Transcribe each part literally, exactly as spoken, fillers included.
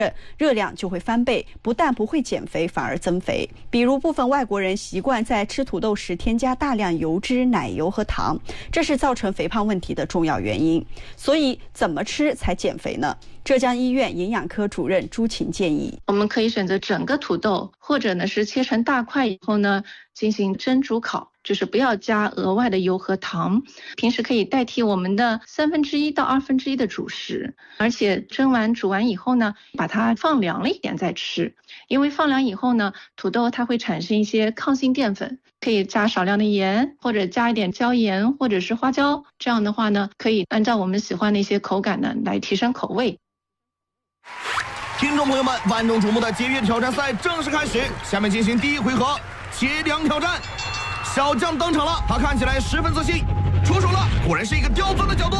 热量就会翻倍，不但不会减肥，反而增肥。比如部分外国人习惯在吃土豆时添加大量油脂、奶油和糖，这是造成肥胖问题的重要原因。所以怎么吃才减肥呢？浙江医院营养科主任朱琴建议， 我们可以选择整个土豆，或者呢是切成大块以后呢进行蒸煮烤，就是不要加额外的油和糖。平时可以代替我们的三分之一到二分之一的主食，而且蒸完煮完以后呢，把它放凉了一点再吃。因为放凉以后呢，土豆它会产生一些抗性淀粉，可以加少量的盐，或者加一点椒盐或者是花椒，这样的话呢，可以按照我们喜欢的一些口感呢来提升口味。 听众朋友们，万众瞩目的节约挑战赛正式开始，下面进行第一回合切凉挑战。小将登场了，他看起来十分自信，出手了，果然是一个刁钻的角度。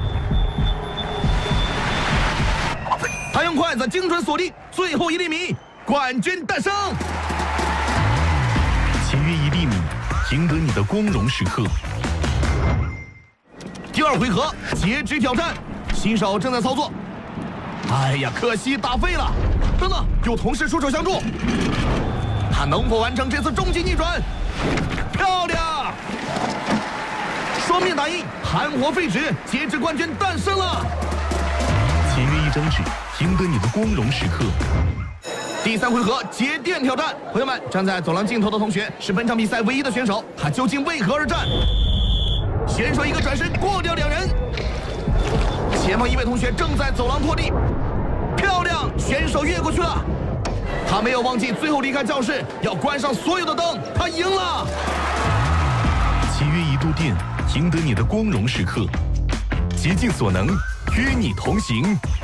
他用筷子精准锁定最后一粒米，冠军诞生。 节约一粒米，赢得你的光荣时刻。 第二回合截肢挑战，新手正在操作。哎呀，可惜打废了！等等，有同事出手相助，他能否完成这次终极逆转？漂亮！双面打印，含活废纸，截肢冠军诞生了！ 节约一张纸，赢得你的光荣时刻。 第三回合节电挑战，朋友们，站在走廊尽头的同学是本场比赛唯一的选手，他究竟为何而战？选手一个转身过掉两人。前方一位同学正在走廊拖地，漂亮！选手越过去了，他没有忘记最后离开教室要关上所有的灯，他赢了！ 节约一度电，赢得你的光荣时刻，竭尽所能，与你同行。